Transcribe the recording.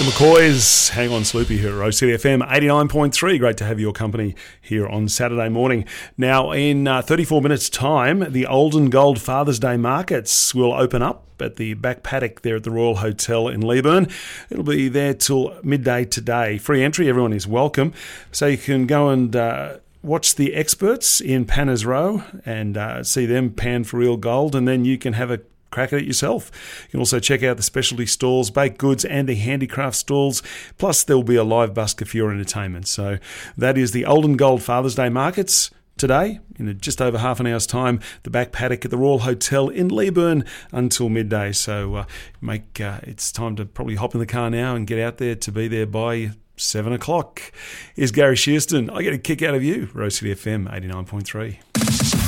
McCoys, hang on Sloopy here at Rose City FM 89.3. Great to have your company here on Saturday morning. Now, in 34 minutes' time, the Olden Gold Father's Day markets will open up at the back paddock there at the Royal Hotel in Leeburn. It'll be there till midday today. Free entry, everyone is welcome. So you can go and watch the experts in Panner's Row and see them pan for real gold, and then you can have a crack at it yourself. You can also check out the specialty stalls, baked goods and the handicraft stalls. Plus, there'll be a live busker for your entertainment. So that is the Olden Gold Father's Day markets today, in just over half an hour's time, the back paddock at the Royal Hotel in Leeburn until midday. So it's time to probably hop in the car now and get out there to be there by 7 o'clock. Here's Gary Shearston. I get a kick out of you, Rose City FM 89.3.